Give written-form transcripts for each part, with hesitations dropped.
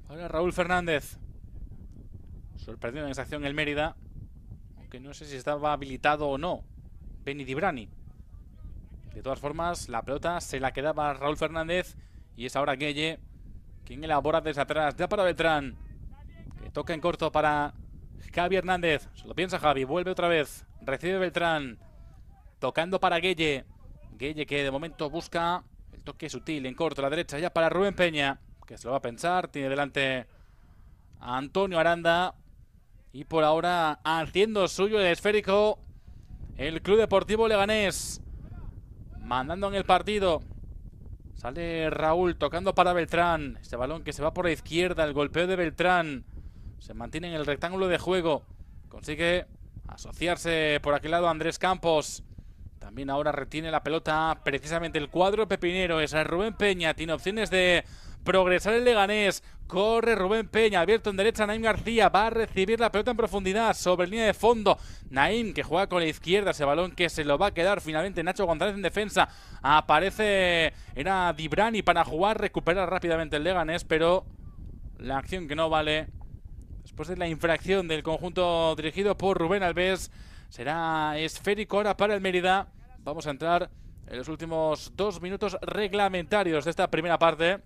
Ahora Raúl Fernández. Sorprendido en esa acción el Mérida. Aunque no sé si estaba habilitado o no Benny Dibrani. De todas formas, la pelota se la quedaba Raúl Fernández. Y es ahora Gueye quien elabora desde atrás. Ya para Beltrán. Que toca en corto para Javi Hernández. Se lo piensa Javi. Vuelve otra vez. Recibe Beltrán. Tocando para Gueye. Gueye que de momento busca el toque sutil en corto a la derecha. Ya para Rubén Peña. Que se lo va a pensar. Tiene delante a Antonio Aranda. Y por ahora haciendo suyo el esférico el Club Deportivo Leganés. Mandando en el partido. Sale Raúl tocando para Beltrán. Este balón que se va por la izquierda. El golpeo de Beltrán. Se mantiene en el rectángulo de juego. Consigue asociarse por aquel lado Andrés Campos. También ahora retiene la pelota precisamente el cuadro pepinero. Es Rubén Peña. Tiene opciones de progresar el Leganés. Corre Rubén Peña, abierto en derecha Naim García, va a recibir la pelota en profundidad sobre línea de fondo. Naim que juega con la izquierda, ese balón que se lo va a quedar finalmente Nacho González en defensa. Aparece, era Dibrani para jugar, recuperar rápidamente el Leganés, pero la acción que no vale. Después de la infracción del conjunto dirigido por Rubén Alves, será esférico ahora para el Mérida. Vamos a entrar en los últimos 2 minutos reglamentarios de esta primera parte.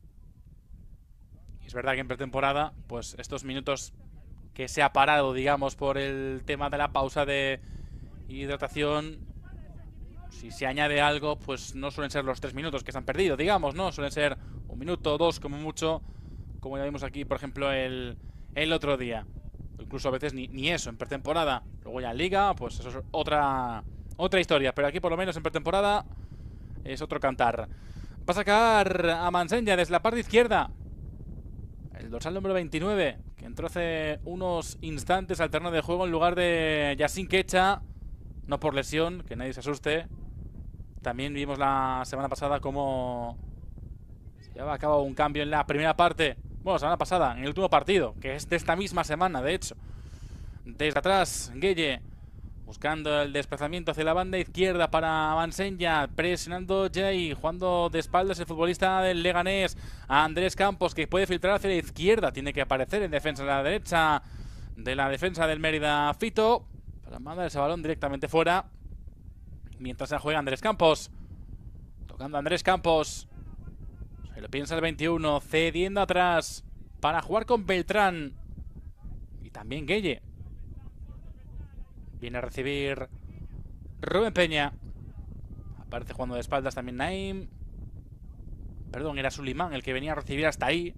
Es verdad que en pretemporada, pues estos minutos que se ha parado, digamos, por el tema de la pausa de hidratación, si se añade algo, pues no suelen ser los 3 minutos que se han perdido, digamos, ¿no? Suelen ser 1 minuto, 2 como mucho, como ya vimos aquí, por ejemplo, el otro día. Incluso a veces ni eso en pretemporada. Luego ya en Liga, pues eso es otra historia. Pero aquí por lo menos en pretemporada es otro cantar. Va a sacar a Mansenya desde la parte izquierda. El dorsal número 29, que entró hace unos instantes al terreno de juego en lugar de Yacine Quecha. No por lesión, que nadie se asuste. También vimos la semana pasada cómo se llevaba a cabo un cambio en la primera parte. Bueno, la semana pasada, en el último partido, que es de esta misma semana, de hecho. Desde atrás, Gueye buscando el desplazamiento hacia la banda izquierda para Mansenya, presionando Jay, jugando de espaldas el futbolista del Leganés, a Andrés Campos, que puede filtrar hacia la izquierda, tiene que aparecer en defensa de la derecha de la defensa del Mérida Fito, para mandar ese balón directamente fuera, mientras se juega Andrés Campos, tocando a Andrés Campos, se lo piensa el 21, cediendo atrás, para jugar con Beltrán, y también Gueye. Viene a recibir Rubén Peña. Aparece jugando de espaldas también Naim. Perdón, era Sulimán el que venía a recibir hasta ahí.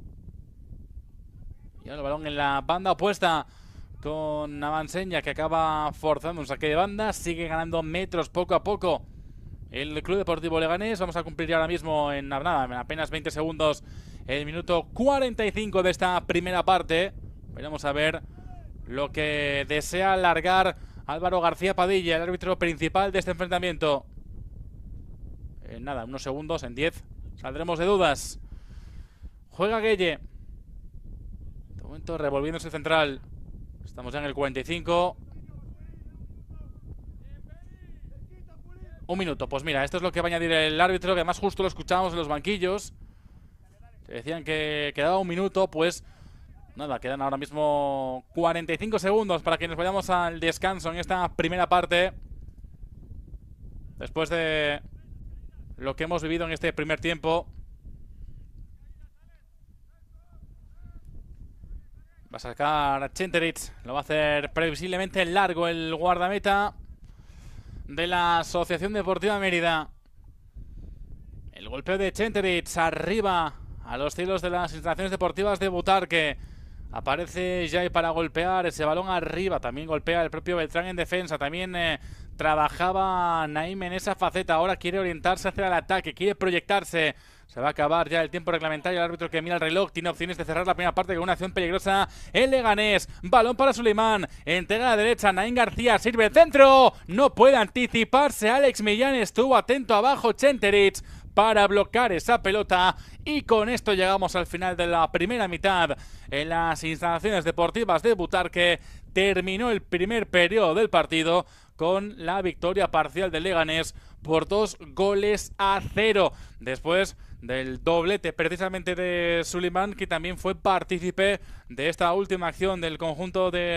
Y ahora el balón en la banda opuesta con Mansenya, que acaba forzando un saque de banda. Sigue ganando metros poco a poco el Club Deportivo Leganés. Vamos a cumplir ahora mismo en apenas 20 segundos el minuto 45 de esta primera parte. Veremos a ver lo que desea alargar Álvaro García Padilla, el árbitro principal de este enfrentamiento. En unos segundos, en 10, saldremos de dudas. Juega Gueye. De momento revolviéndose central. Estamos ya en el 45. 1 minuto. Pues mira, esto es lo que va a añadir el árbitro, que además justo lo escuchábamos en los banquillos. Que decían que quedaba 1 minuto, pues quedan ahora mismo 45 segundos para que nos vayamos al descanso en esta primera parte. Después de lo que hemos vivido en este primer tiempo. Va a sacar a Chenteric. Lo va a hacer previsiblemente largo el guardameta de la Asociación Deportiva Mérida. El golpeo de Chenteric arriba a los cielos de las instalaciones deportivas de Butarque. Aparece Jai para golpear ese balón arriba. También golpea el propio Beltrán en defensa. También trabajaba Naim en esa faceta. Ahora quiere orientarse hacia el ataque. Quiere proyectarse. Se va a acabar ya el tiempo reglamentario. El árbitro que mira el reloj tiene opciones de cerrar la primera parte con una acción peligrosa. El Leganés. Balón para Sulimán. Entrega a la derecha. Naim García sirve el centro. No puede anticiparse. Alex Millán estuvo atento abajo. Chenteric para bloquear esa pelota, y con esto llegamos al final de la primera mitad en las instalaciones deportivas de Butarque. Terminó el primer periodo del partido con la victoria parcial del Leganés por 2-0, después del doblete precisamente de Suleiman, que también fue partícipe de esta última acción del conjunto de